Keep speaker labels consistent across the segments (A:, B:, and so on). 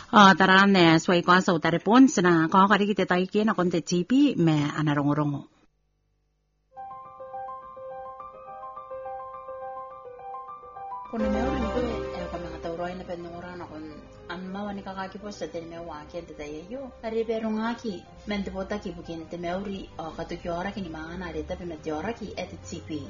A: Tarane sway ko sa utaripon sina ko kari kita tayo kina konte chipi me anarongorongo.
B: Kuna meron ito kung mga tauroy na penunguran akong anmawa ni kakakipos sa tinmewa akin tatayayo. Ari pero ngaki mentipota ki bukin temeuri katukyora ki ni mga narita pinatiora ki etit chipi.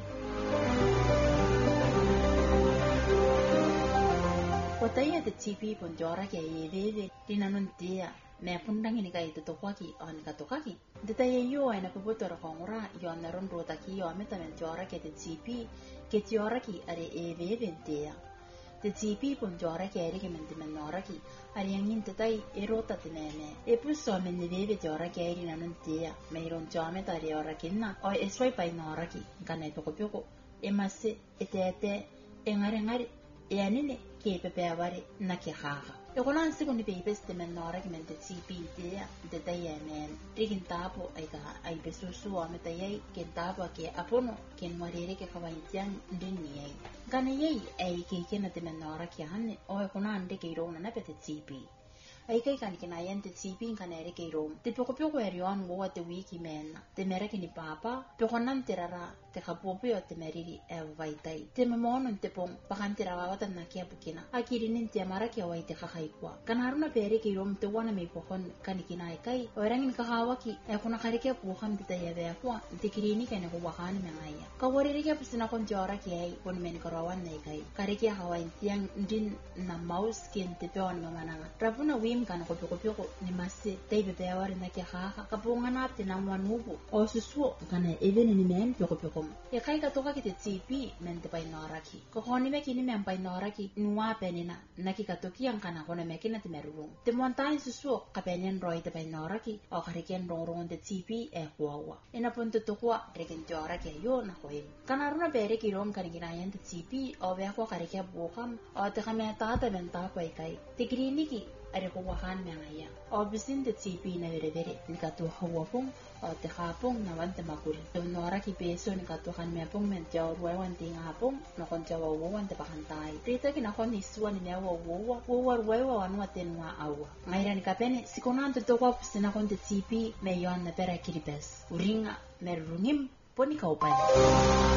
B: Wataya etit chipi puntiora ki ayedede dinanuntia me pundang ini kay tutukwaki on katukaki. Detayayo ay napuputor kongura yon naron rotaki yo ameta mentiora ki etit chipi ketiora ki ari eveventia. The GP punjora ki eri ki mentimenora ki ari angin tetai erota tineme. Epuso men niveve jora ki eri nanuntia meiron jame tari ora kinna o eswai pai nora ki kanai poko emasse etete engare eanine ki pepe avare na ki haha. Yokonan segundi pepes te menora ki mente GP tia detai men rigin tapo ai besusu ametayai ken tapo ki apono ken marire ki kawaitian dinni Ganayay ay kikina te menora ki hanne o yokonan de ki rona na pete GP. Ay kay kan kinayan te GP kanere ki rom. Te poko erion wo te wiki men. Te mere ki ni papa pokonan tirara te kapopo te meriri vaitai. Te memonon te pong pakan tirawa tan na kia bukina. Akirinin te mara ki awai te kakaikwa. Kan haruna pere ki rom te wana me pokon kanikina kai. Orangin kakawaki ay kuna karike pukan te tayave akwa. Te kirini kay na kuwakan mengaya. Kawariri ki pusina kon jora ki ay kun men karawan na kai. Karike hawain tiang din na mouse kin te peon mamananga. Rapuna wim kan kopyo ni masi te bebe awari na ki haha. Kapunga na te na mwanubu. O susuo kana even ni men pyo ya kai ka toka ki te GP men te painoraki. Ko honi me kini men painoraki nuwa penina naki ka toki yang kana kona me kina te merurung. Te montai susuo ka penyen roi te painoraki o kariken rongrong te GP huawa. Ina punto tokwa reken jora ki yo na koe. Kana runa pere ki rom kariginayan te GP o be ako karike bukam o te kame tata men ta kai. Te griniki are ko wahan me ngaya. O bisin te GP na vere ni ka to hawa pong o te hapong na wante makuri. Te nora ki peso ni ka to kan me pong men jaw ruwan ting hapong no kon jawa wuwan te pakantai. Rita ki na kon iswa ni mewa wuwa anu aten wa awa. Ngaira ni kapene sikonan te to kwa pusina kon te GP me yon na pera kiribes. Uringa merungim poni ka upay.